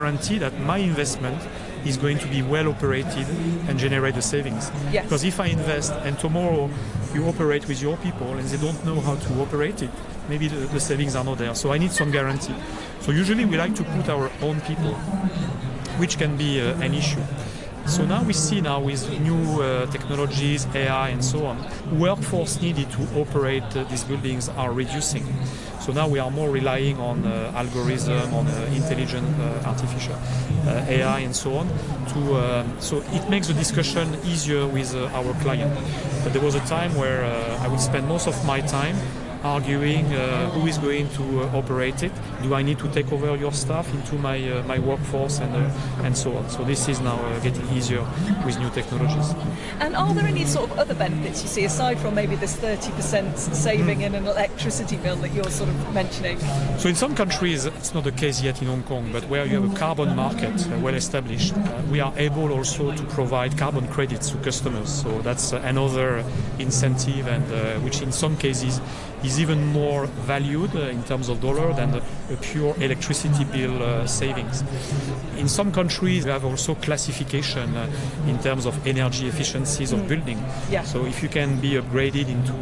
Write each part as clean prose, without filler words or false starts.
guarantee that my investment is going to be well operated and generate the savings. Yes. Because if I invest and tomorrow you operate with your people and they don't know how to operate it, maybe the savings are not there. So I need some guarantee. So usually we like to put our own people, which can be an issue. So now we see with new technologies, AI and so on, workforce needed to operate these buildings are reducing. So now we are more relying on algorithm, on intelligent artificial AI and so on. So it makes the discussion easier with our client. But there was a time where I would spend most of my time arguing who is going to operate it. Do I need to take over your staff into my workforce and so on. So this is now getting easier with new technologies. And are there any sort of other benefits you see aside from maybe this 30% saving in an electricity bill that you're sort of mentioning? So in some countries, it's not the case yet in Hong Kong, but where you have a carbon market well established, we are able also to provide carbon credits to customers. So that's another incentive, and which in some cases is even more valued in terms of dollar than a pure electricity bill savings. In some countries, we have also classification in terms of energy efficiencies of building. Yeah. So if you can be upgraded into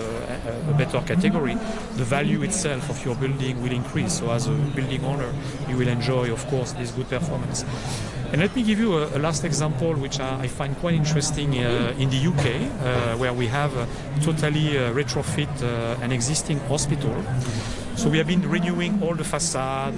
a better category, the value itself of your building will increase. So as a building owner, you will enjoy, of course, this good performance. And let me give you a last example, which I find quite interesting in the UK, where we have totally retrofit an existing hospital. So we have been renewing all the facade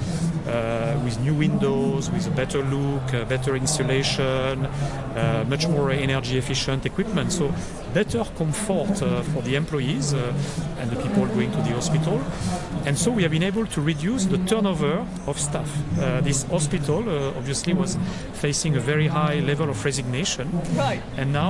with new windows, with a better look, better insulation, much more energy efficient equipment. So better comfort for the employees and the people going to the hospital. And so we have been able to reduce the turnover of staff. This hospital obviously was facing a very high level of resignation. Right. And now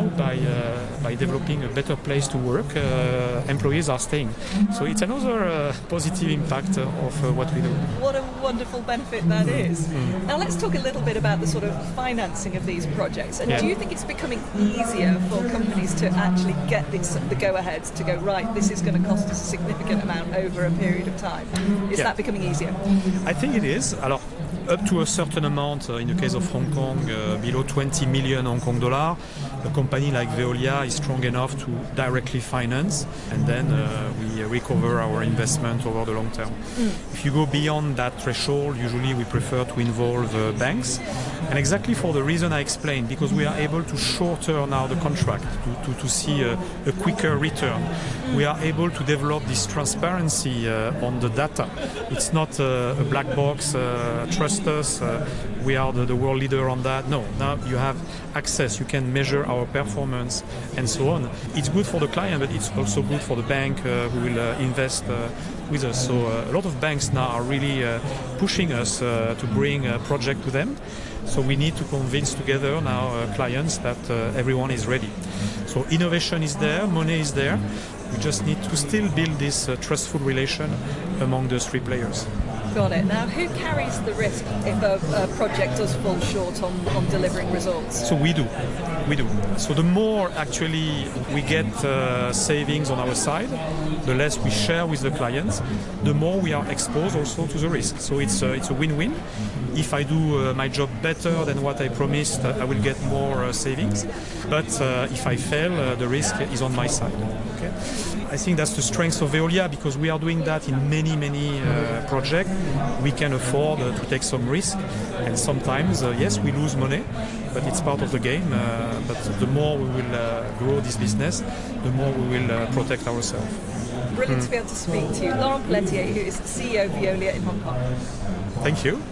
by developing a better place to work, employees are staying. So it's another positive impact of what we do. What a wonderful benefit that is. Now let's talk a little bit about the sort of financing of these projects. And do you think it's becoming easier for companies to actually get the go-ahead to go, right, this is going to cost us a significant amount over a period of time? Is that becoming easier? I think it is. Alors, up to a certain amount, in the case of Hong Kong, below 20 million Hong Kong dollar, a company like Veolia is strong enough to directly finance, and then we recover our investment over the long term. If you go beyond that threshold, usually we prefer to involve banks, and exactly for the reason I explained, because we are able to shorten now the contract to see a quicker return. We are able to develop this transparency on the data. It's not a black box, trust us, we are the world leader on that. No, now you have access, you can measure our performance and so on. It's good for the client, but it's also good for the bank who will invest with us. So a lot of banks now are really pushing us to bring a project to them. So we need to convince together now clients that everyone is ready. So innovation is there, money is there. We just need to still build this trustful relation among those three players. Got it. Now, who carries the risk if a project does fall short on delivering results? So we do. So the more actually we get savings on our side, the less we share with the clients, the more we are exposed also to the risk. So it's a win-win. If I do my job better than what I promised, I will get more savings. But if I fail, the risk is on my side. Okay? I think that's the strength of Veolia, because we are doing that in many projects. We can afford to take some risk, and sometimes, yes, we lose money, but it's part of the game. But the more we will grow this business, the more we will protect ourselves. Brilliant to be able to speak to you. Laurent Pelletier, who is the CEO of Veolia in Hong Kong. Thank you.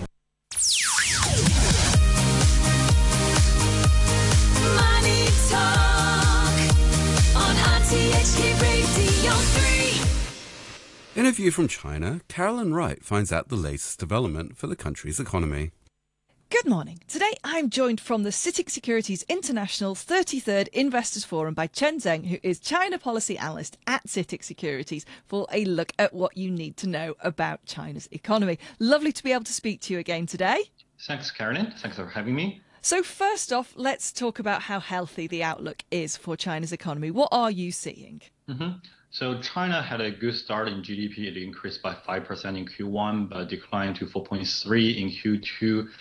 Money Talk on RTHK Radio 3. In a view from China, Carolyn Wright finds out the latest development for the country's economy. Good morning. Today I'm joined from the CITIC Securities International 33rd Investors Forum by Chen Zeng, who is China Policy Analyst at CITIC Securities, for a look at what you need to know about China's economy. Lovely to be able to speak to you again today. Thanks, Carolyn. Thanks for having me. So first off, let's talk about how healthy the outlook is for China's economy. What are you seeing? So China had a good start in GDP. It increased by 5% in Q1, but declined to 4.3 in Q2.